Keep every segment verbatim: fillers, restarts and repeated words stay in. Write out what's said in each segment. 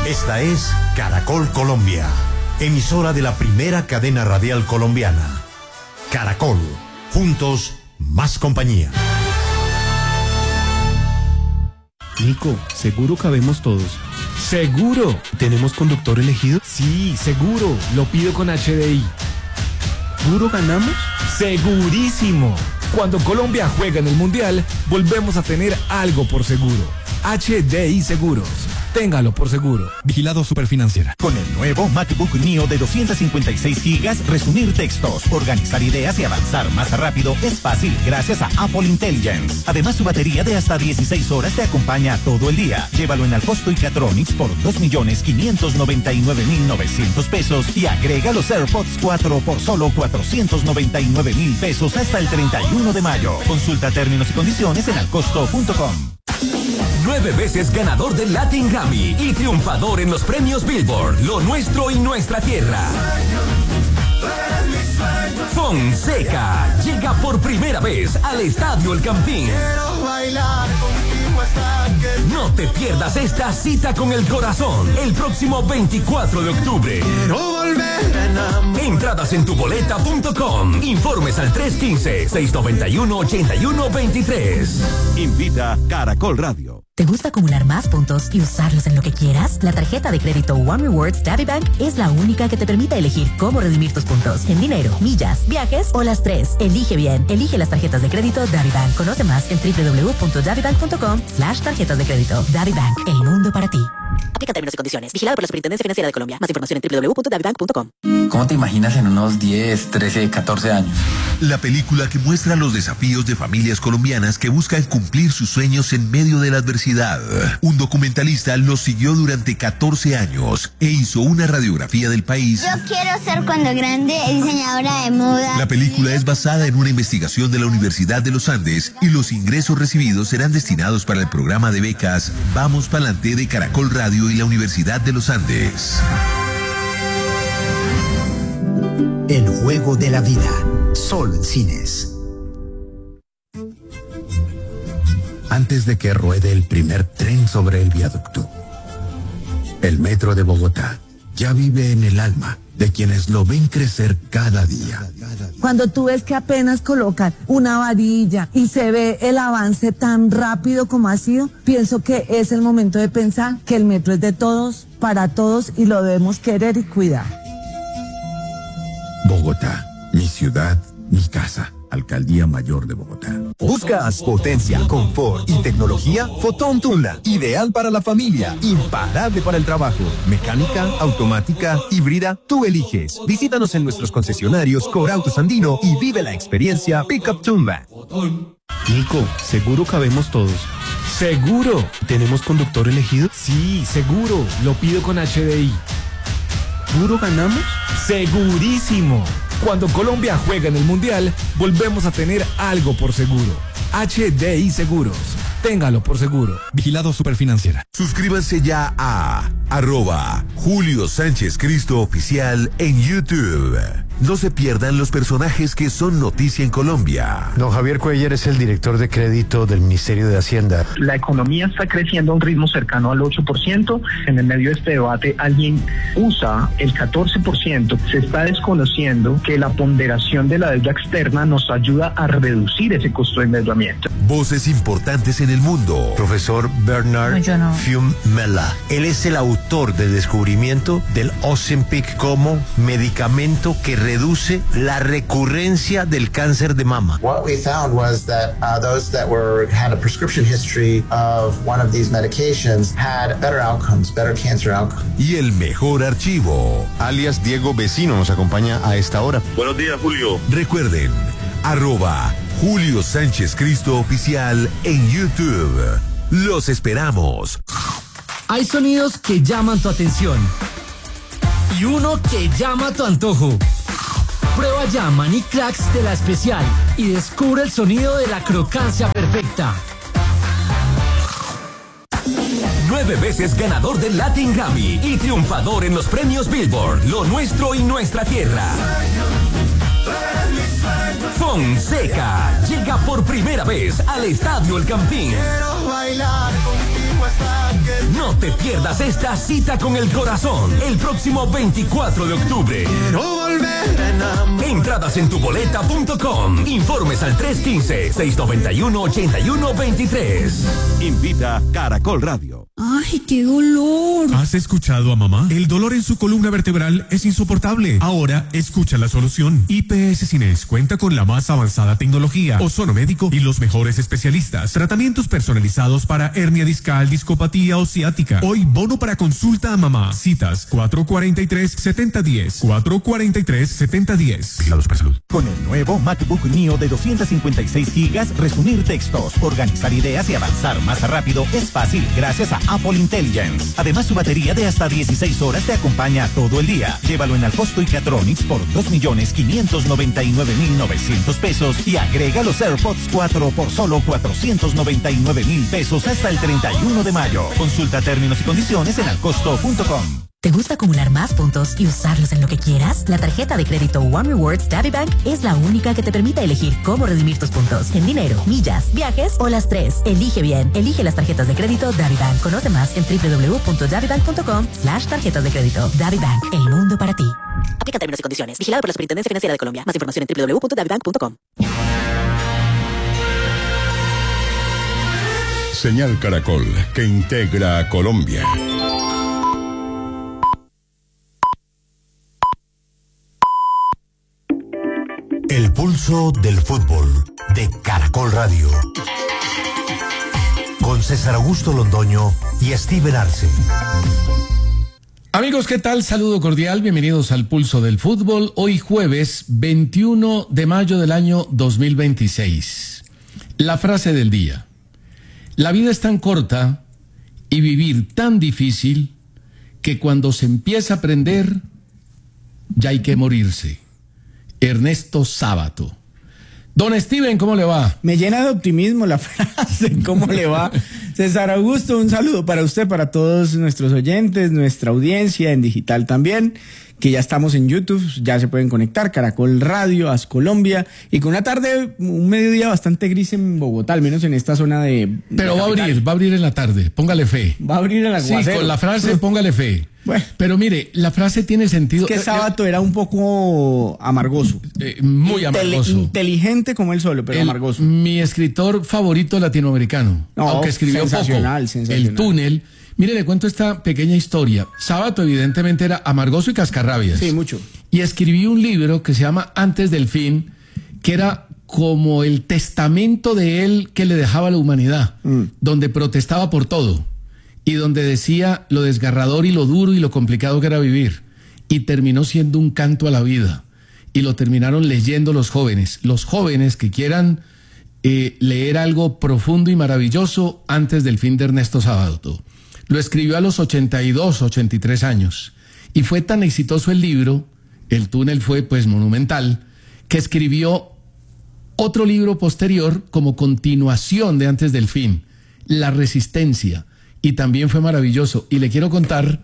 Esta es Caracol Colombia, emisora de la primera cadena radial colombiana. Caracol, juntos, más compañía. Nico, ¿seguro cabemos todos? ¡Seguro! ¿Tenemos conductor elegido? Sí, seguro. Lo pido con H D I. ¿Seguro ganamos? ¡Segurísimo! Cuando Colombia juega en el Mundial, volvemos a tener algo por seguro. H D I Seguros. Téngalo por seguro. Vigilado Superfinanciera. Con el nuevo MacBook Neo de doscientos cincuenta y seis gigas, resumir textos, organizar ideas y avanzar más rápido es fácil gracias a Apple Intelligence. Además, su batería de hasta dieciséis horas te acompaña todo el día. Llévalo en Alcosto Icatronics por dos millones quinientos noventa y nueve mil novecientos pesos y agrega los AirPods cuatro por solo cuatrocientos noventa y nueve mil pesos hasta el treinta y uno de mayo. Consulta términos y condiciones en alcosto punto com. Nueve veces ganador del Latin Grammy y triunfador en los premios Billboard, Lo Nuestro y Nuestra Tierra. Fonseca llega por primera vez al Estadio El Campín. No te pierdas esta cita con el corazón el próximo veinticuatro de octubre. Entradas en tuboleta punto com. Informes al tres uno cinco, seis nueve uno, ocho uno dos tres. Invita Caracol Radio. ¿Te gusta acumular más puntos y usarlos en lo que quieras? La tarjeta de crédito One Rewards DaviBank es la única que te permite elegir cómo redimir tus puntos. En dinero, millas, viajes o las tres. Elige bien. Elige las tarjetas de crédito DaviBank. Conoce más en doble u doble u doble u punto davibank punto com slash tarjetas de crédito. DaviBank, el mundo para ti. Aplica términos y condiciones. Vigilado por la Superintendencia Financiera de Colombia. Más información en doble u doble u doble u punto davibank punto com. ¿Cómo te imaginas en unos diez, trece, catorce años? La película que muestra los desafíos de familias colombianas que buscan cumplir sus sueños en medio de la adversidad. Un documentalista los siguió durante catorce años e hizo una radiografía del país. Yo quiero ser cuando grande diseñadora de moda. La película es basada en una investigación de la Universidad de los Andes y los ingresos recibidos serán destinados para el programa de becas Vamos Pa'lante de Caracol Radio y la Universidad de los Andes. El juego de la vida, solo en cines. Antes de que ruede el primer tren sobre el viaducto, el metro de Bogotá ya vive en el alma de quienes lo ven crecer cada día. Cuando tú ves que apenas colocan una varilla y se ve el avance tan rápido como ha sido, pienso que es el momento de pensar que el metro es de todos, para todos y lo debemos querer y cuidar. Bogotá, mi ciudad, mi casa. Alcaldía Mayor de Bogotá. ¿Buscas potencia, confort y tecnología? Fotón Tundra, ideal para la familia, imparable para el trabajo. Mecánica, automática, híbrida, tú eliges. Visítanos en nuestros concesionarios Corautos Andino y vive la experiencia Pickup Tundra. Nico, ¿seguro cabemos todos? ¡Seguro! ¿Tenemos conductor elegido? Sí, seguro. Lo pido con H D I. ¿Seguro ganamos? ¡Segurísimo! Cuando Colombia juega en el Mundial, volvemos a tener algo por seguro. H D I Seguros. Téngalo por seguro. Vigilado Superfinanciera. Suscríbanse ya a arroba Julio Sánchez Cristo Oficial en YouTube. No se pierdan los personajes que son noticia en Colombia. Don Javier Cuellar es el director de crédito del Ministerio de Hacienda. La economía está creciendo a un ritmo cercano al ocho por ciento. En el medio de este debate, alguien usa el catorce por ciento. Se está desconociendo que la ponderación de la deuda externa nos ayuda a reducir ese costo de endeudamiento. Voces importantes en el mundo. Profesor Bernard no, no. Fiumella. Él es el autor del descubrimiento del Ozempic como medicamento que reduce la recurrencia del cáncer de mama. What we found was that uh, those that were had a prescription history of one of these medications had better outcomes, better cancer outcomes. Y el mejor archivo. Alias Diego Vecino nos acompaña a esta hora. Buenos días, Julio. Recuerden, arroba Julio Sánchez Cristo Oficial en YouTube. Los esperamos. Hay sonidos que llaman tu atención y uno que llama tu antojo. Prueba ya Maní Cracks de La Especial y descubre el sonido de la crocancia perfecta. Nueve veces ganador del Latin Grammy y triunfador en los premios Billboard, Lo Nuestro y Nuestra Tierra. Fonseca llega por primera vez al Estadio El Campín. No No te pierdas esta cita con el corazón el próximo veinticuatro de octubre. Quiero volver a enamorar. Entradas en tuboleta punto com. Informes al tres uno cinco, seis nueve uno, ocho uno dos tres. Invita Caracol Radio. ¡Ay, qué dolor! ¿Has escuchado a mamá? El dolor en su columna vertebral es insoportable. Ahora, escucha la solución. I P S Cines cuenta con la más avanzada tecnología, ozono médico y los mejores especialistas. Tratamientos personalizados para hernia discal, discopatía o ciática. Hoy, bono para consulta a mamá. Citas cuatro cuatro tres, siete cero uno cero. cuatro cuatro tres, siete cero uno cero. Vigilados por salud. Con el nuevo MacBook Neo de doscientos cincuenta y seis gigas, resumir textos, organizar ideas y avanzar más rápido es fácil gracias a Apple Intelligence. Además, su batería de hasta dieciséis horas te acompaña todo el día. Llévalo en Alcosto y Catronics por dos millones quinientos noventa y nueve mil novecientos pesos y agrega los AirPods cuatro por solo cuatrocientos noventa y nueve mil pesos hasta el treinta y uno de mayo. Consulta términos y condiciones en alcosto punto com. ¿Te gusta acumular más puntos y usarlos en lo que quieras? La tarjeta de crédito One Rewards DaviBank es la única que te permite elegir cómo redimir tus puntos. En dinero, millas, viajes o las tres. Elige bien. Elige las tarjetas de crédito DaviBank. Conoce más en w w w punto davibank punto com slash tarjetas de crédito. DaviBank, el mundo para ti. Aplica términos y condiciones. Vigilado por la Superintendencia Financiera de Colombia. Más información en w w w punto davibank punto com. Señal Caracol, que integra a Colombia. El pulso del fútbol de Caracol Radio. Con César Augusto Londoño y Steven Arce. Amigos, ¿qué tal? Saludo cordial, bienvenidos al Pulso del Fútbol. Hoy jueves veintiuno de mayo del año dos mil veintiséis. La frase del día. La vida es tan corta y vivir tan difícil que cuando se empieza a aprender ya hay que morirse. Ernesto Sábato. Don Steven, ¿cómo le va? Me llena de optimismo la frase, ¿cómo le va? César Augusto, un saludo para usted, para todos nuestros oyentes, nuestra audiencia en digital también, que ya estamos en YouTube, ya se pueden conectar, Caracol Radio, As Colombia, y con una tarde, un mediodía bastante gris en Bogotá, al menos en esta zona de... Pero de va a abrir, va a abrir en la tarde, póngale fe. Va a abrir el aguacero. Sí, con la frase, póngale fe. Bueno. Pero mire, la frase tiene sentido. Es que Sábato era un poco amargoso. Eh, muy amargoso. Intele- inteligente como él solo, pero el, amargoso. Mi escritor favorito latinoamericano, no, aunque escribió sensacional, poco. Sensacional. El Túnel. Mire, le cuento esta pequeña historia. Sábato evidentemente era amargoso y cascarrabias. Sí, mucho. Y escribí un libro que se llama Antes del Fin, que era como el testamento de él que le dejaba a la humanidad, mm. donde protestaba por todo. Y donde decía lo desgarrador y lo duro y lo complicado que era vivir. Y terminó siendo un canto a la vida. Y lo terminaron leyendo los jóvenes. Los jóvenes que quieran eh, leer algo profundo y maravilloso antes del fin de Ernesto Sábato. Lo escribió a los ochenta y dos, ochenta y tres años. Y fue tan exitoso el libro, El Túnel fue pues monumental, que escribió otro libro posterior como continuación de Antes del Fin, La Resistencia. Y también fue maravilloso. Y le quiero contar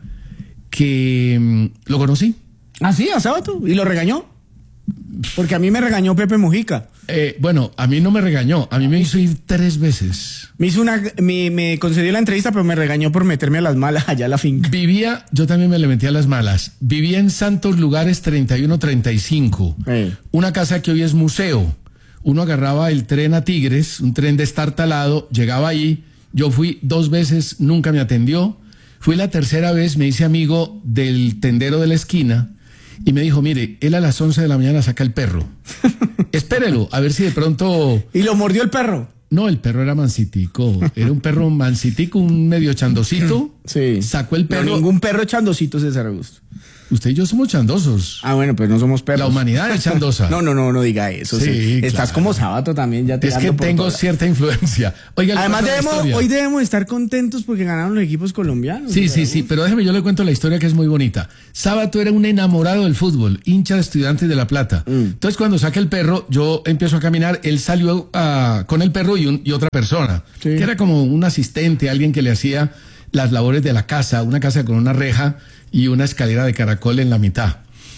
que mmm, lo conocí. ¿Ah, sí? ¿A Sábato? ¿Y lo regañó? Porque a mí me regañó Pepe Mujica. Eh, bueno, a mí no me regañó. A mí me hizo ir tres veces. Me hizo una, me, me concedió la entrevista, pero me regañó por meterme a las malas allá a la finca. Vivía, yo también me le metí a las malas. Vivía en Santos Lugares treinta y uno treinta y cinco. Eh. Una casa que hoy es museo. Uno agarraba el tren a Tigres, un tren destartalado, llegaba ahí. Yo fui dos veces, nunca me atendió. Fui la tercera vez, me hice amigo del tendero de la esquina y me dijo, mire, él a las once de la mañana saca el perro. Espérelo, a ver si de pronto... ¿Y lo mordió el perro? No, el perro era mansitico. Era un perro mansitico, un medio chandosito. Sí. Sacó el perro. No, ningún perro chandosito, César Augusto. Usted y yo somos chandosos. Ah, bueno, pues no somos perros. La humanidad es chandosa. No, no, no, no diga eso. Sí, sí. Estás claro. Como Sábato también ya Es que tengo cierta influencia. Oiga, además debemos, hoy debemos estar contentos porque ganaron los equipos colombianos. Sí, sí, sí, pero déjeme, yo le cuento la historia que es muy bonita. Sábato era un enamorado del fútbol, hincha de Estudiantes de La Plata. Mm. Entonces cuando saca el perro, yo empiezo a caminar, él salió uh, con el perro y, un, y otra persona, sí. que era como un asistente, alguien que le hacía las labores de la casa, una casa con una reja y una escalera de caracol en la mitad.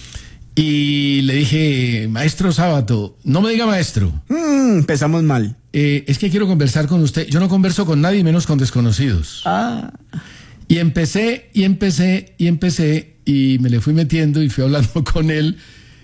Y le dije, maestro Sábato, no me diga maestro. Mm, empezamos mal. Eh, es que quiero conversar con usted. Yo no converso con nadie, menos con desconocidos. Ah. Y empecé, y empecé, y empecé, y me le fui metiendo y fui hablando con él,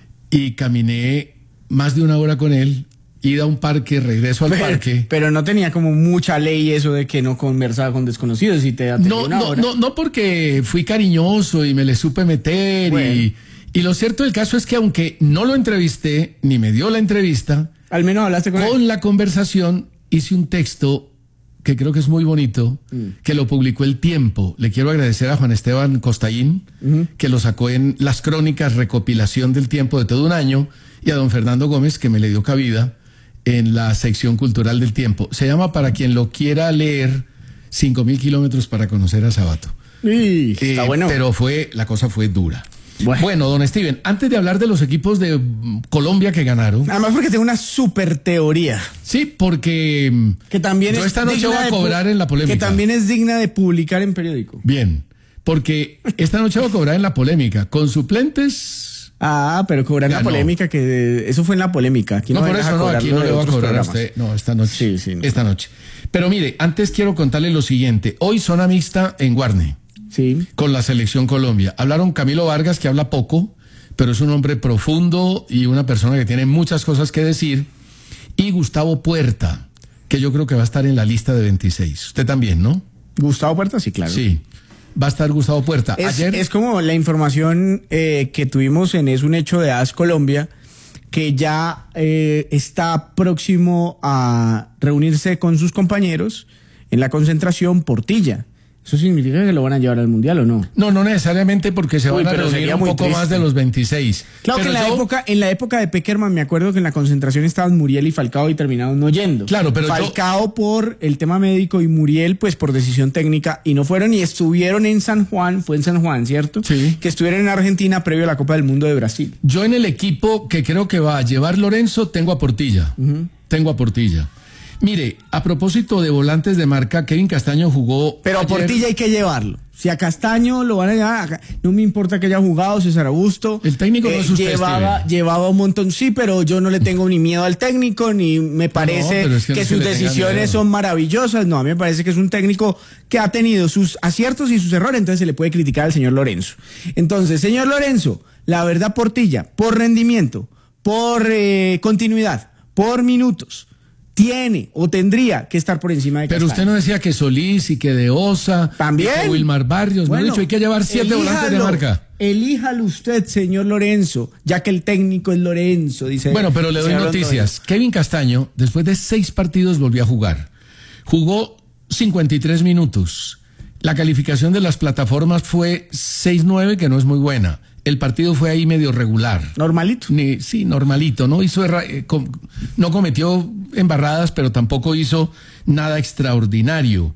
y caminé más de una hora con él, ir a un parque, regreso al pero, parque. Pero no tenía como mucha ley eso de que no conversaba con desconocidos y te atendía No, una no, hora. no, no porque fui cariñoso y me le supe meter, bueno. y, y lo cierto del caso es que aunque no lo entrevisté, ni me dio la entrevista, al menos hablaste con, con él. la conversación hice un texto que creo que es muy bonito, mm. que lo publicó El Tiempo. Le quiero agradecer a Juan Esteban Costaín, uh-huh. que lo sacó en las crónicas recopilación del Tiempo de todo un año, y a don Fernando Gómez, que me le dio cabida en la sección cultural del Tiempo. Se llama, para quien lo quiera leer, Cinco mil kilómetros para conocer a Sabato. Sí, eh, está bueno. Pero fue, la cosa fue dura. Bueno. bueno, don Steven, antes de hablar de los equipos de Colombia que ganaron. Además porque tengo una super teoría. Sí, porque que también yo es esta noche voy a cobrar en la polémica. Que también es digna de publicar en periódico. Bien, porque esta noche voy a cobrar en la polémica. Con suplentes... Ah, pero cobrar en la polémica, que eso fue en la polémica. Aquí no, no por eso no, aquí no le voy a cobrar programas. a usted. No, esta noche. Sí, sí, no. Esta noche. Pero mire, antes quiero contarle lo siguiente. Hoy zona mixta en Guarne. Sí. Con la selección Colombia. Hablaron Camilo Vargas, que habla poco, pero es un hombre profundo y una persona que tiene muchas cosas que decir. Y Gustavo Puerta, que yo creo que va a estar en la lista de veintiséis. Usted también, ¿no? Gustavo Puerta, sí, claro. Sí. Va a estar Gustavo Puerta. Es, Ayer... es como la información eh, que tuvimos en Es un Hecho de A S Colombia, que ya eh, está próximo a reunirse con sus compañeros en la concentración Portilla. ¿Eso significa que lo van a llevar al Mundial o no? No, no necesariamente, porque se Uy, van a reunir un poco triste. más de los veintiséis. Claro, pero que en, yo... la época, en la época de Peckerman me acuerdo que en la concentración estaban Muriel y Falcao y terminaron no yendo. Claro, pero Falcao yo... por el tema médico y Muriel pues por decisión técnica, y no fueron, y estuvieron en San Juan, fue en San Juan, ¿cierto? Sí. Que estuvieron en Argentina previo a la Copa del Mundo de Brasil. Yo en el equipo que creo que va a llevar Lorenzo tengo a Portilla. Uh-huh. Tengo a Portilla. Mire, a propósito de volantes de marca, Kevin Castaño jugó. Pero a Portilla hay que llevarlo. Si a Castaño lo van a llevar, no me importa que haya jugado César Augusto. El técnico no eh, es usted, llevaba, Steven. llevaba un montón, sí, pero yo no le tengo ni miedo al técnico, ni me parece no, es que, que no sus que decisiones son maravillosas. No, a mí me parece que es un técnico que ha tenido sus aciertos y sus errores, entonces se le puede criticar al señor Lorenzo. Entonces, señor Lorenzo, la verdad, Portilla, por rendimiento, por eh, continuidad, por minutos, tiene o tendría que estar por encima de Castaño. Pero usted no decía que Solís y que De Osa, también, y que Wilmar Barrios, bueno, me ha dicho hay que llevar siete elíjalo, volantes de marca. Elíjalo usted, señor Lorenzo, ya que el técnico es Lorenzo, dice. Bueno, pero le doy noticias. Kevin Castaño, después de seis partidos, volvió a jugar. Jugó cincuenta y tres minutos. La calificación de las plataformas fue seis nueve, que no es muy buena. El partido fue ahí medio regular. ¿Normalito? Ni, sí, normalito. No hizo erra- eh, com- no cometió embarradas, pero tampoco hizo nada extraordinario.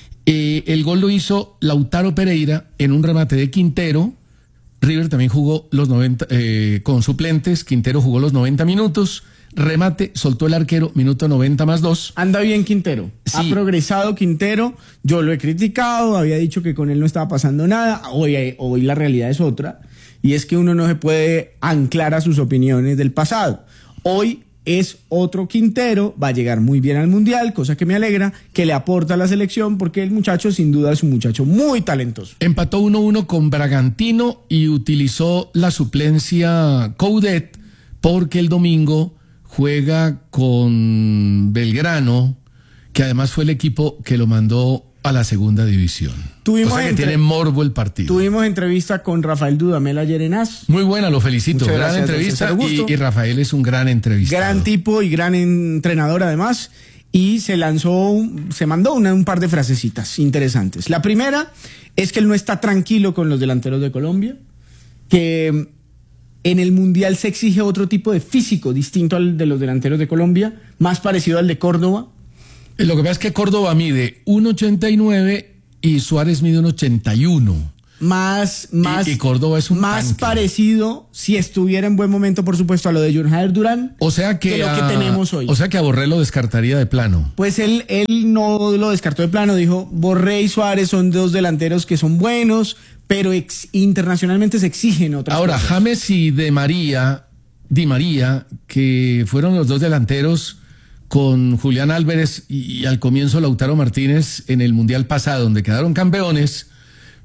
Eh, el gol lo hizo Lautaro Pereira en un remate de Quintero. River también jugó los noventa eh, con suplentes. Quintero jugó los noventa minutos. Remate, soltó el arquero, minuto noventa más dos. Anda bien Quintero. Sí. Ha progresado Quintero. Yo lo he criticado, había dicho que con él no estaba pasando nada. Hoy, hoy la realidad es otra. Y es que uno no se puede anclar a sus opiniones del pasado. Hoy es otro Quintero, va a llegar muy bien al Mundial, cosa que me alegra, que le aporta a la selección, porque el muchacho sin duda es un muchacho muy talentoso. Empató uno uno con Bragantino y utilizó la suplencia Coudet porque el domingo juega con Belgrano, que además fue el equipo que lo mandó a la segunda división. Tuvimos o sea que entre... tiene morbo el partido. Tuvimos entrevista con Rafael Dudamel ayer en A S. Muy buena, lo felicito. Muchas gran gracias, entrevista y, y Rafael es un gran entrevistador. Gran tipo y gran entrenador además. Y se lanzó, se mandó una, un par de frasecitas interesantes. La primera es que él no está tranquilo con los delanteros de Colombia, que en el Mundial se exige otro tipo de físico distinto al de los delanteros de Colombia, más parecido al de Córdoba. Lo que pasa es que Córdoba mide uno ochenta y nueve y Suárez mide uno ochenta y uno. Más, más, y, y Córdoba es un más tanque. Parecido, si estuviera en buen momento, por supuesto, a lo de John Jader Durán. O sea que, que lo a, que tenemos hoy. O sea que a Borré lo descartaría de plano. Pues él, él no lo descartó de plano, dijo, Borré y Suárez son dos delanteros que son buenos, pero ex, internacionalmente se exigen otras Ahora, cosas. James y De María, Di María, que fueron los dos delanteros con Julián Álvarez y, y al comienzo Lautaro Martínez en el Mundial pasado, donde quedaron campeones,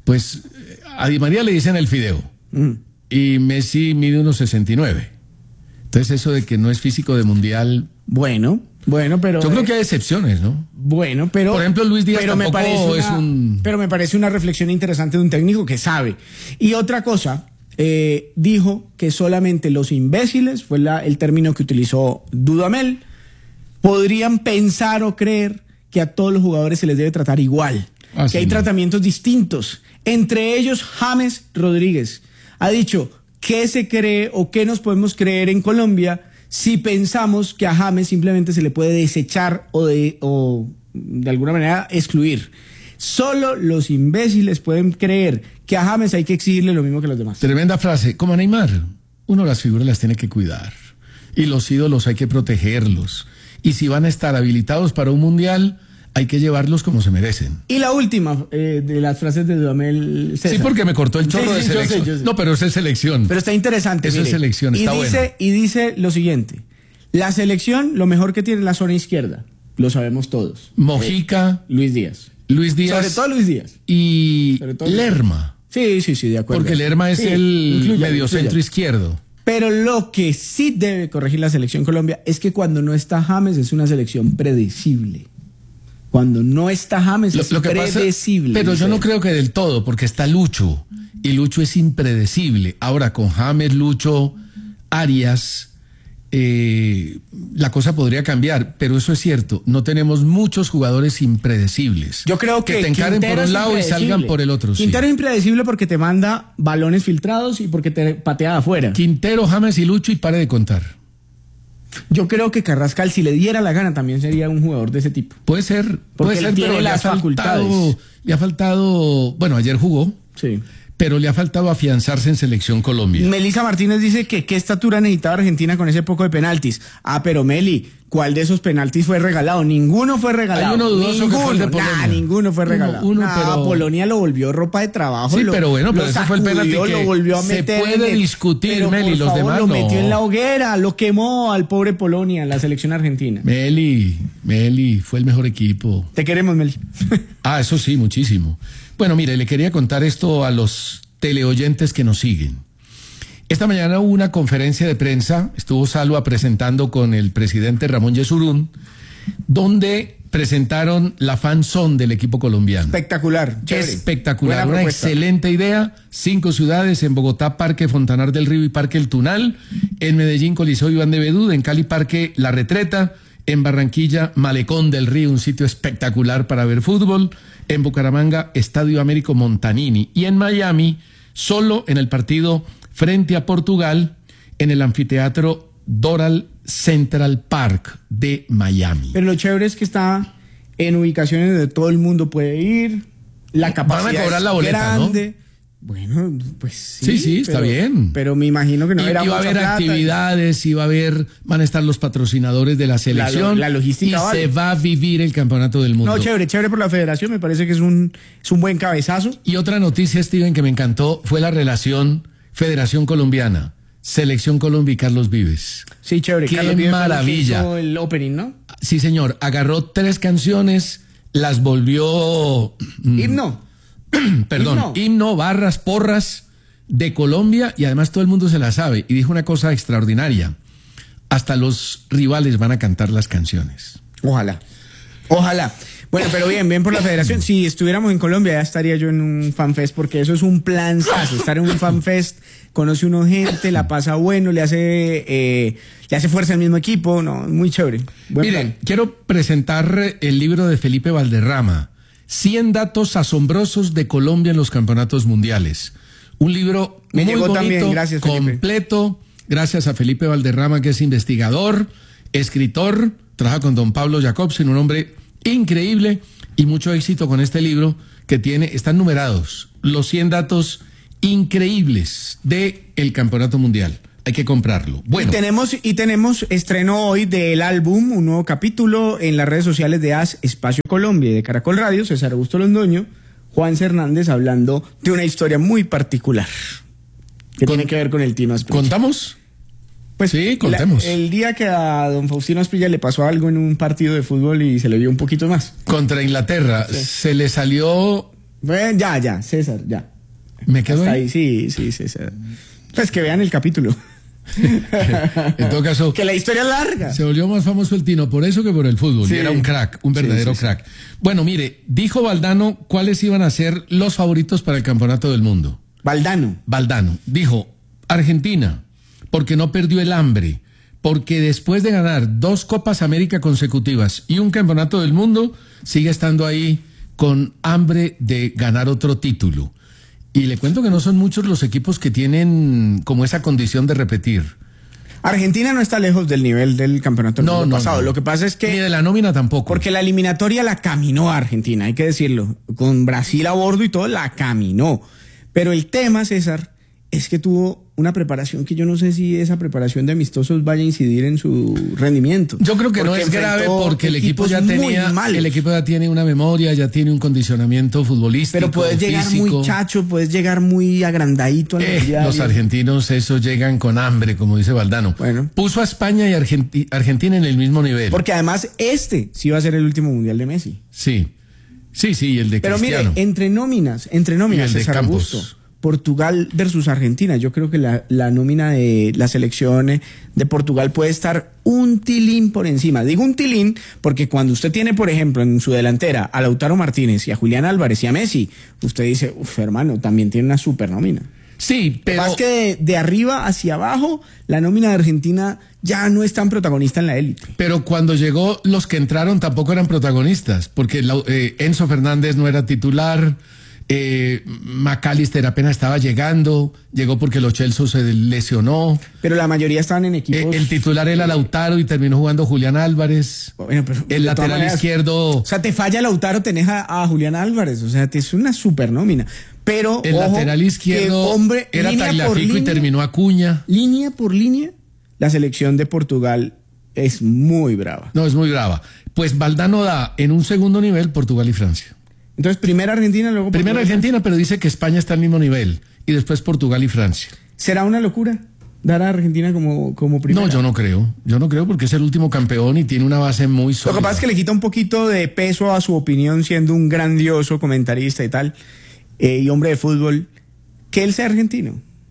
Pues a Di María le dicen el fideo. Mm. Y Messi mide unos sesenta y nueve. Entonces eso de que no es físico de mundial... Bueno, bueno, pero... Yo creo que hay excepciones, ¿no? Bueno, pero... Por ejemplo, Luis Díaz pero tampoco me parece una, es un... Pero me parece una reflexión interesante de un técnico que sabe. Y otra cosa, eh, dijo que solamente los imbéciles, fue la, el término que utilizó Dudamel, podrían pensar o creer que a todos los jugadores se les debe tratar igual. Ah, que sí, hay no. tratamientos distintos. Entre ellos, James Rodríguez ha dicho, ¿qué se cree o qué nos podemos creer en Colombia si pensamos que a James simplemente se le puede desechar o de, o de alguna manera excluir? Solo los imbéciles pueden creer que a James hay que exigirle lo mismo que a los demás. Tremenda frase. Como a Neymar, uno las figuras las tiene que cuidar y los ídolos hay que protegerlos. Y si van a estar habilitados para un mundial, hay que llevarlos como se merecen. Y la última eh, de las frases de Dudamel César. Sí, porque me cortó el chorro sí, sí, de selección. Yo sé, yo sé. No, pero eso es selección. Pero está interesante. Eso mire. es selección, está y dice, bueno. Y dice lo siguiente. La selección, lo mejor que tiene es la zona izquierda. Lo sabemos todos. Mojica. Eh, Luis Díaz. Luis Díaz. Sobre todo Luis Díaz. Y todo Lerma. Sí, sí, sí, de acuerdo. Porque Lerma es sí, el incluya, mediocentro izquierdo. Pero lo que sí debe corregir la selección Colombia es que cuando no está James es una selección predecible. Cuando no está James lo, es lo que predecible. Pasa, pero yo no creo que del todo, porque está Lucho. Y Lucho es impredecible. Ahora, con James, Lucho, Arias, eh, la cosa podría cambiar. Pero eso es cierto. No tenemos muchos jugadores impredecibles. Yo creo que, que te encaren por un lado y salgan por el otro. Quintero sí. es impredecible porque te manda balones filtrados y porque te patea de afuera. Quintero, James y Lucho y pare de contar. Yo creo que Carrascal, si le diera la gana, también sería un jugador de ese tipo. Puede ser, porque puede ser, tiene pero las le ha facultades. Faltado, le ha faltado, bueno, ayer jugó, sí, pero le ha faltado afianzarse en Selección Colombia. Melissa Martínez dice que qué estatura necesitaba Argentina con ese poco de penaltis. Ah, pero Meli, ¿cuál de esos penaltis fue regalado? Ninguno fue regalado. Hay uno dudoso ninguno, que fue el de Polonia. Nah, ninguno fue regalado. Uno, uno, nah, pero... Polonia lo volvió ropa de trabajo. Sí, lo, pero bueno, pero ese fue el penalti que lo volvió a se meter puede el... discutir, pero, Meli, los favor, demás lo no. metió en la hoguera, lo quemó al pobre Polonia, la selección argentina. Meli, Meli, fue el mejor equipo. Te queremos, Meli. Ah, eso sí, muchísimo. Bueno, mire, le quería contar esto a los teleoyentes que nos siguen. Esta mañana hubo una conferencia de prensa, estuvo Salva presentando con el presidente Ramón Yesurún, donde presentaron la fanzone del equipo colombiano. Espectacular, chévere. Espectacular, Buena una propuesta. excelente idea. Cinco ciudades, en Bogotá, Parque Fontanar del Río y Parque El Tunal, en Medellín, Coliseo Iván de Bedú, en Cali, Parque La Retreta, en Barranquilla, Malecón del Río, un sitio espectacular para ver fútbol, en Bucaramanga, Estadio Américo Montanini, y en Miami, solo en el partido frente a Portugal, en el anfiteatro Doral Central Park de Miami. Pero lo chévere es que está en ubicaciones donde todo el mundo puede ir, la capacidad Van a cobrar es la boleta, grande. ¿no? Bueno, pues sí. Sí, sí, está pero, bien. Pero me imagino que no y, era y va a mucha haber plata. actividades, y va a haber, van a estar los patrocinadores de la selección. La, la logística y vale. se va a vivir el campeonato del mundo. No, chévere, chévere por la federación, me parece que es un, es un buen cabezazo. Y otra noticia, Steven, que me encantó, fue la relación Federación Colombiana, Selección Colombia y Carlos Vives. Sí, chévere. Qué Carlos Vives maravilla. Hizo el opening, ¿no? Sí, señor. Agarró tres canciones, las volvió... Himno. Perdón, himno. himno, barras, porras de Colombia, y además todo el mundo se la sabe. Y dijo una cosa extraordinaria. Hasta los rivales van a cantar las canciones. Ojalá. Ojalá. Bueno, pero bien, bien por la federación. Si estuviéramos en Colombia, ya estaría yo en un fanfest, porque eso es un planzazo. Estar en un fanfest, conoce uno gente, la pasa bueno, le hace eh, le hace fuerza al mismo equipo. No, muy chévere. Buen Mire, plan. quiero presentar el libro de Felipe Valderrama, cien datos asombrosos de Colombia en los campeonatos mundiales. Un libro Me muy llegó bonito, también, gracias, Felipe. completo, gracias a Felipe Valderrama, que es investigador, escritor, trabaja con don Pablo Jacobsen, un hombre increíble, y mucho éxito con este libro que tiene, están numerados, los cien datos increíbles del campeonato mundial. Hay que comprarlo. Bueno. Y tenemos, y tenemos estreno hoy del álbum, un nuevo capítulo en las redes sociales de A S Espacio Colombia y de Caracol Radio, César Augusto Londoño, Juan Hernández, hablando de una historia muy particular que Con, tiene que ver con el Tino Asprilla. ¿Contamos? Pues sí, contemos. La, el día que a don Faustino Asprilla le pasó algo en un partido de fútbol y se le vio un poquito más. Contra Inglaterra, sí. Se le salió Bueno, ya, ya, César, ya. ¿Me quedo Hasta ahí? ahí? Sí, sí, César. Pues que vean el capítulo. En todo caso, que la historia es larga. Se volvió más famoso el Tino por eso que por el fútbol. Sí. Y era un crack, un verdadero Sí, sí, sí. crack. Bueno, mire, dijo Valdano cuáles iban a ser los favoritos para el campeonato del mundo. Valdano. Valdano. Dijo, Argentina, porque no perdió el hambre, porque después de ganar dos Copas América consecutivas y un campeonato del mundo, sigue estando ahí con hambre de ganar otro título. Y le cuento que no son muchos los equipos que tienen como esa condición de repetir. Argentina no está lejos del nivel del campeonato del No, mundo no, pasado. no. Lo que pasa es que... Ni de la nómina tampoco. Porque la eliminatoria la caminó a Argentina, hay que decirlo. Con Brasil a bordo y todo, la caminó. Pero el tema, César, es que tuvo una preparación que yo no sé si esa preparación de amistosos vaya a incidir en su rendimiento. Yo creo que no Porque es grave enfrentó porque el equipo equipos ya muy tenía, malos. el equipo ya tiene una memoria, ya tiene un condicionamiento futbolístico. Pero puedes llegar físico. muy chacho, puedes llegar muy agrandadito al Eh, mundial. los argentinos, esos llegan con hambre, como dice Valdano. Bueno. Puso a España y Argenti- Argentina en el mismo nivel. Porque además este sí va a ser el último mundial de Messi. Sí, sí, sí, el de Pero Cristiano. mire, entre nóminas, entre nóminas, Y el de César Campos. Augusto, Portugal versus Argentina, yo creo que la, la nómina de la selección eh, de Portugal puede estar un tilín por encima. Digo un tilín porque cuando usted tiene, por ejemplo, en su delantera a Lautaro Martínez y a Julián Álvarez y a Messi, usted dice, uff, hermano, también tiene una super nómina. Sí, pero... Más que de, de arriba hacia abajo, la nómina de Argentina ya no es tan protagonista en la élite. Pero cuando llegó, los que entraron tampoco eran protagonistas, porque la- eh, Enzo Fernández no era titular, eh, McAllister apenas estaba llegando, llegó porque Lo Celso se lesionó. Pero la mayoría estaban en Eh, equipos... el titular era Lautaro y terminó jugando Julián Álvarez. Bueno, pero de El todas lateral maneras, izquierdo, O sea, te falla Lautaro, tenés a, a Julián Álvarez. O sea, te es una super nómina. Pero, el ojo, lateral que, izquierdo hombre, era línea por Tagliafico y línea, terminó Acuña. Línea por línea, la selección de Portugal es muy brava. No, es muy brava. Pues Valdano da en un segundo nivel Portugal y Francia. Entonces, primero Argentina, luego Portugal. Primero Argentina, pero dice que España está al mismo nivel. Y después Portugal y Francia. ¿Será una locura dar a Argentina como, como primera? No, yo no creo. Yo no creo porque es el último campeón y tiene una base muy Lo sólida. que pasa es que le quita un poquito de peso a su opinión siendo un grandioso comentarista y tal, eh, y hombre de fútbol, que él sea argentino.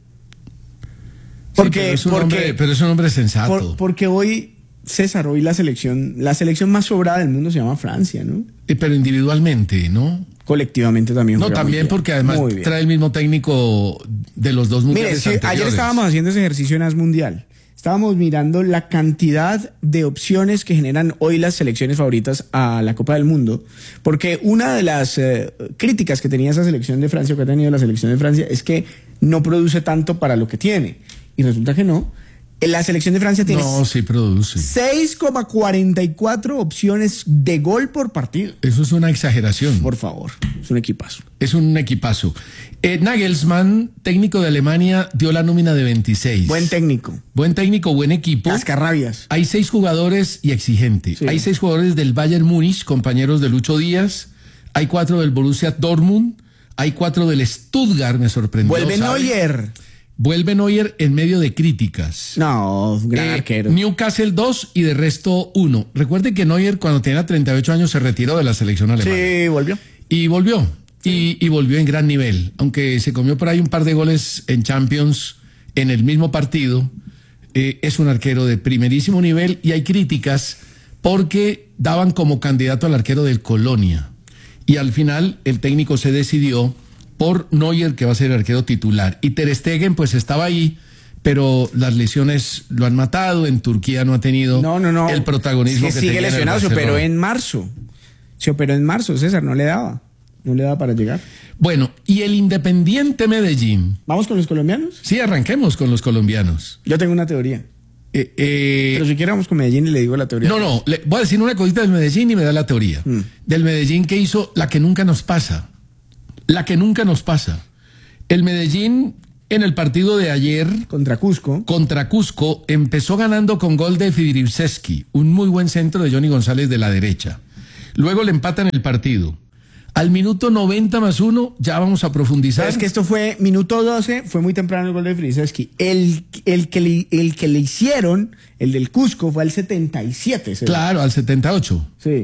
Sí, pero, es un porque, hombre, pero es un hombre sensato. por- porque hoy, César, hoy la selección, la selección más sobrada del mundo se llama Francia, ¿no? Eh, pero individualmente, ¿no? Colectivamente también. No, juega muy también bien, porque además muy bien. trae el mismo técnico de los dos Mire, mundiales sí, ayer anteriores. estábamos haciendo ese ejercicio en As Mundial. Estábamos mirando la cantidad de opciones que generan hoy las selecciones favoritas a la Copa del Mundo, porque una de las eh, críticas que tenía esa selección de Francia, o que ha tenido la selección de Francia, es que no produce tanto para lo que tiene. Y resulta que no. La selección de Francia tiene No, sí produce. seis coma cuarenta y cuatro opciones de gol por partido. Eso es una exageración. Por favor, es un equipazo. Es un equipazo. Eh, Nagelsmann, técnico de Alemania, dio la nómina de veintiséis. Buen técnico. Buen técnico, buen equipo. Cascarrabias. Hay seis jugadores y exigente. Sí. Hay seis jugadores del Bayern Múnich, compañeros de Lucho Díaz. Hay cuatro del Borussia Dortmund. Hay cuatro del Stuttgart, me sorprendió. Vuelve ¿sabe? Neuer. Vuelve Neuer en medio de críticas. No, gran Eh, arquero. Newcastle dos y de resto uno. Recuerde que Neuer cuando tenía treinta y ocho años se retiró de la selección alemana. Sí, volvió. Y volvió. Y, y volvió en gran nivel. Aunque se comió por ahí un par de goles en Champions en el mismo partido. eh, es un arquero de primerísimo nivel y hay críticas porque daban como candidato al arquero del Colonia. Y al final el técnico se decidió por Neuer, que va a ser el arquero titular. Y Ter Stegen pues estaba ahí, pero las lesiones lo han matado. En Turquía no ha tenido No, no, no. el protagonismo Es que, que sigue tenía en el lesionado, se Barcelona. operó en marzo. Se operó en marzo, César, no le daba. No le daba para llegar. Bueno, y el Independiente Medellín. ¿Vamos con los colombianos? Sí, arranquemos con los colombianos. Yo tengo una teoría. Eh, eh, Pero si quiere vamos con Medellín y le digo la teoría. no, no, le voy a decir una cosita del Medellín y me da la teoría. Mm. Del Medellín que hizo la que nunca nos pasa. La que nunca nos pasa. El Medellín en el partido de ayer Contra Cusco. contra Cusco empezó ganando con gol de Fidrivsevski, un muy buen centro de Johnny González de la derecha. Luego le empatan el partido. Al minuto noventa más uno, ya vamos a profundizar. Pero es que esto fue minuto doce, fue muy temprano el gol de Frisewski. El, el, que le, el que le hicieron, el del Cusco, fue al setenta y siete. César. Claro, al setenta y ocho. Sí.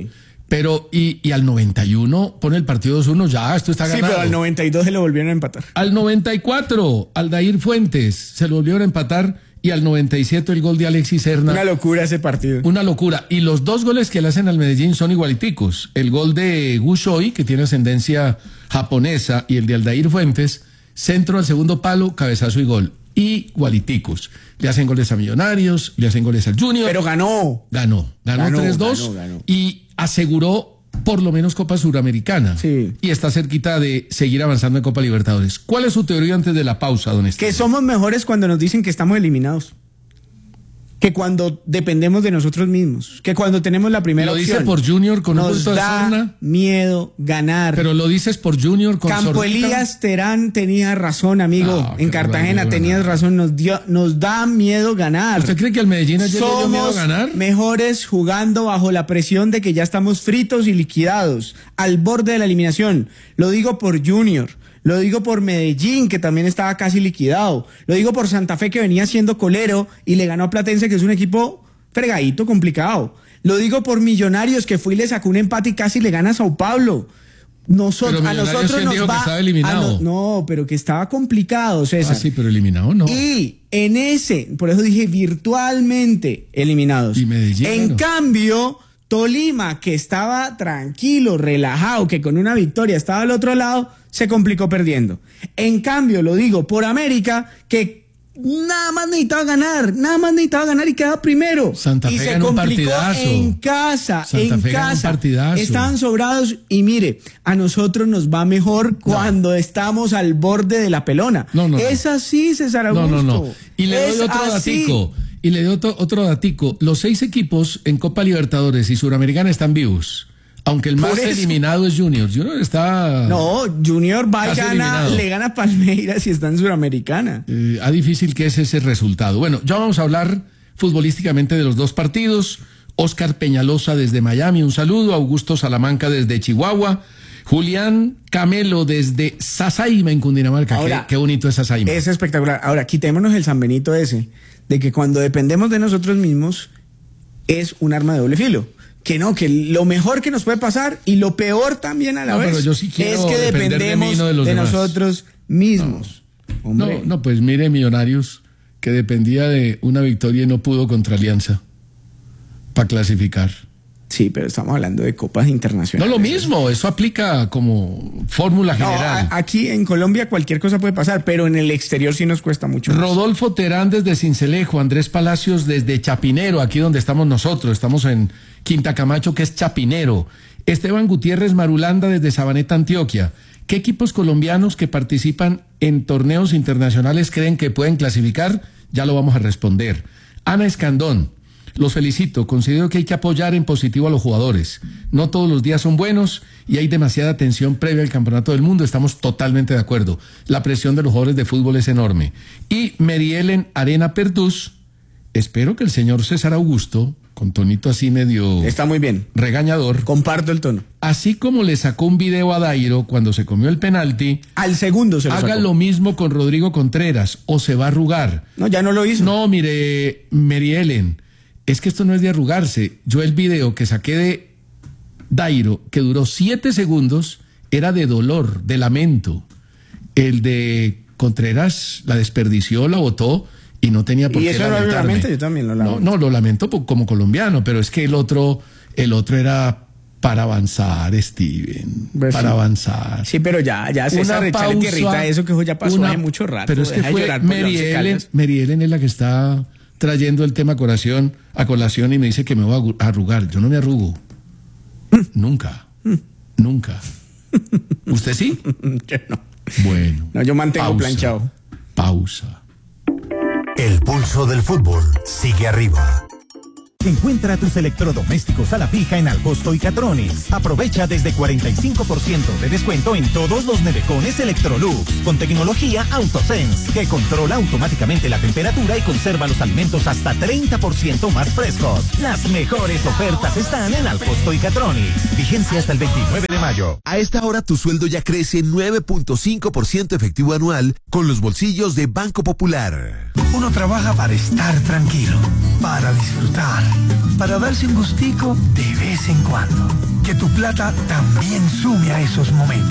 Pero, y, y al noventa y uno pone el partido dos uno, ya, esto está ganado. Sí, pero al noventa y dos se lo volvieron a empatar. Al noventa y cuatro, Aldair Fuentes se lo volvieron a empatar, y al noventa y siete el gol de Alexis Serna. Una locura ese partido. Una locura. Y los dos goles que le hacen al Medellín son igualiticos. El gol de Gu Choi, que tiene ascendencia japonesa, y el de Aldair Fuentes, centro al segundo palo, cabezazo y gol. Igualiticos. Le hacen goles a Millonarios, le hacen goles al Junior. Pero ganó. Ganó. Ganó, ganó tres dos ganó, ganó. Y aseguró por lo menos Copa Suramericana. Sí. Y está cerquita de seguir avanzando en Copa Libertadores. ¿Cuál es su teoría antes de la pausa, don Esteban? Que somos mejores cuando nos dicen que estamos eliminados. Que cuando dependemos de nosotros mismos. Que cuando tenemos la primera lo opción. Lo dice por Junior con nos un gusto de da Sorna. miedo ganar. Pero lo dices por Junior con Campo Sornita. Elías Terán tenía razón, amigo. No, en Cartagena tenías ganar. razón. Nos dio, nos da miedo ganar. ¿Usted cree que al Medellín ayer le dio miedo Somos ganar? mejores jugando bajo la presión de que ya estamos fritos y liquidados, al borde de la eliminación. Lo digo por Junior. Lo digo por Medellín, que también estaba casi liquidado. Lo digo por Santa Fe, que venía siendo colero y le ganó a Platense, que es un equipo fregadito, complicado. Lo digo por Millonarios, que fue y le sacó un empate y casi le gana a Sao Paulo. Nosotros, a nosotros nos dijo va, que estaba eliminado. No, no, pero que estaba complicado, César. Ah, sí, pero eliminado no. Y en ese, por eso dije virtualmente eliminados. Y Medellín. En no. cambio, Tolima, que estaba tranquilo, relajado, que con una victoria estaba al otro lado, se complicó perdiendo. En cambio, lo digo por América, que nada más necesitaba ganar, nada más necesitaba ganar y quedaba primero. Santa Fe y se ganó un complicó partidazo. en casa, Santa en Fe ganó un casa. partidazo. Estaban sobrados y mire, a nosotros nos va mejor cuando no. estamos al borde de la pelona. No, no, es no. así, César Augusto. No, no, no. Y le doy es otro así. datico. Y le doy otro, otro datico. Los seis equipos en Copa Libertadores y Suramericana están vivos. Aunque el más eliminado es Junior. Junior está... No, Junior va y gana, eliminado. le gana a Palmeiras y está en Suramericana. Eh, a difícil que es ese resultado. Bueno, ya vamos a hablar futbolísticamente de los dos partidos. Oscar Peñalosa desde Miami, un saludo. Augusto Salamanca desde Chihuahua. Julián Camelo desde Sasaima en Cundinamarca. Ahora, qué, qué bonito es Sasaima. Es espectacular. Ahora, quitémonos el San Benito ese, de que cuando dependemos de nosotros mismos es un arma de doble filo. Que no, que lo mejor que nos puede pasar y lo peor también a la no, vez pero yo sí es que dependemos de, de, de nosotros mismos. No. Hombre. no, no, pues mire Millonarios, que dependía de una victoria y no pudo contra Alianza para clasificar. Sí, pero estamos hablando de copas internacionales. No, lo mismo, eso aplica como fórmula general. No, a, aquí en Colombia cualquier cosa puede pasar, pero en el exterior sí nos cuesta mucho más. Rodolfo Terán desde Cincelejo, Andrés Palacios desde Chapinero, aquí donde estamos nosotros, estamos en Quinta Camacho, que es Chapinero. Esteban Gutiérrez Marulanda desde Sabaneta, Antioquia. ¿Qué equipos colombianos que participan en torneos internacionales creen que pueden clasificar? Ya lo vamos a responder. Ana Escandón. Los felicito, considero que hay que apoyar en positivo a los jugadores. No todos los días son buenos y hay demasiada tensión previa al Campeonato del Mundo, estamos totalmente de acuerdo. La presión de los jugadores de fútbol es enorme. Y Mary Ellen Arena Perdús, espero que el señor César Augusto, con tonito así medio... Está muy bien. Regañador. Comparto el tono. Así como le sacó un video a Dairo cuando se comió el penalti... Al segundo se lo haga sacó. lo mismo con Rodrigo Contreras o se va a arrugar. No, ya no lo hizo. No, mire, Mary Ellen... Es que esto no es de arrugarse. Yo el video que saqué de Dairo, que duró siete segundos, era de dolor, de lamento. El de Contreras la desperdició, la botó y no tenía por y qué eso lamentarme. lo lamento, yo también lo lamento. No, no, lo lamento como colombiano, pero es que el otro, el otro era para avanzar, Steven, pues para sí. avanzar. Sí, pero ya, ya César, echarle tierrita a eso que ya pasó una, hace mucho rato. Pero es que Deja de fue llorar por Mary Once Ellen, Caldas. Mary Ellen es la que está trayendo el tema a colación, a colación y me dice que me voy a arrugar. Yo no me arrugo. Nunca. Nunca. ¿Usted sí? Yo no. Bueno. No, yo mantengo pausa, planchado. Pausa. El pulso del fútbol sigue arriba. Encuentra tus electrodomésticos a la fija en Alcosto y Catronics. Aprovecha desde cuarenta y cinco por ciento de descuento en todos los nevecones Electrolux con tecnología AutoSense que controla automáticamente la temperatura y conserva los alimentos hasta treinta por ciento más frescos. Las mejores ofertas están en Alcosto y Catronics. Vigencia hasta el veintinueve de mayo. A esta hora tu sueldo ya crece nueve punto cinco por ciento efectivo anual con los bolsillos de Banco Popular. Uno trabaja para estar tranquilo, para disfrutar, para darse un gustico de vez en cuando. Que tu plata también sume a esos momentos.